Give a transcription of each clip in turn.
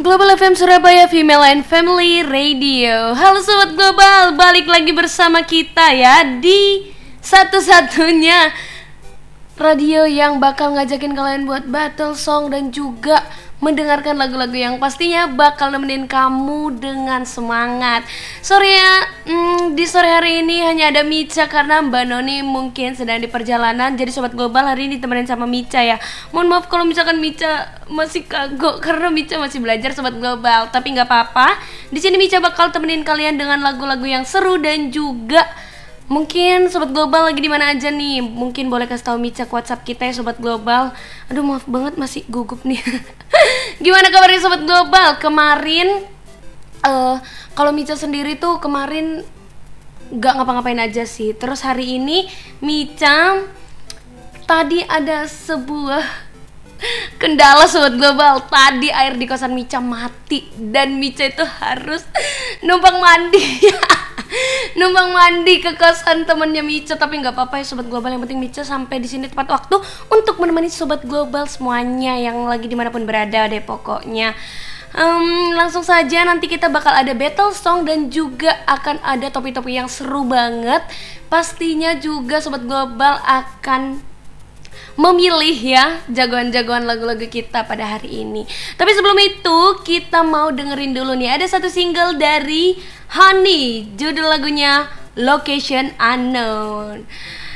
Global FM Surabaya Female and Family Radio. Halo Sobat Global, balik lagi bersama kita ya di satu-satunya radio yang bakal ngajakin kalian buat battle song dan juga mendengarkan lagu-lagu yang pastinya bakal nemenin kamu dengan semangat. Sorry ya, di sore hari ini hanya ada Mica karena Mbak Noni mungkin sedang di perjalanan. Jadi Sobat Global hari ini ditemenin sama Mica ya. Mohon maaf kalau misalkan Mica masih kagok karena Mica masih belajar Sobat Global. Tapi nggak apa-apa. Di sini Mica bakal temenin kalian dengan lagu-lagu yang seru dan juga mungkin Sobat Global lagi di mana aja nih? Mungkin boleh kasih tahu Mica ke WhatsApp kita ya Sobat Global. Aduh maaf banget masih gugup nih. Gimana kabarnya Sobat Global? Kemarin kalau Mica sendiri tuh kemarin gak ngapa-ngapain aja sih. Terus hari ini Mica tadi ada sebuah kendala Sobat Global. Tadi air di kosan Mica mati dan Mica itu harus numpang mandi. Numpang mandi ke kosan temennya Mica, tapi nggak apa-apa ya Sobat Global. Yang penting Mica sampai di sini tepat waktu untuk menemani Sobat Global semuanya yang lagi dimanapun berada deh pokoknya. Langsung saja nanti kita bakal ada battle song dan juga akan ada topik-topik yang seru banget. Pastinya juga Sobat Global akan memilih ya jagoan-jagoan lagu-lagu kita pada hari ini. Tapi sebelum itu kita mau dengerin dulu nih, ada satu single dari Honey, judul lagunya Location Unknown.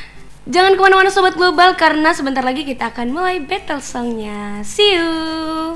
Jangan kemana-mana Sobat Global karena sebentar lagi kita akan mulai battle songnya. See you.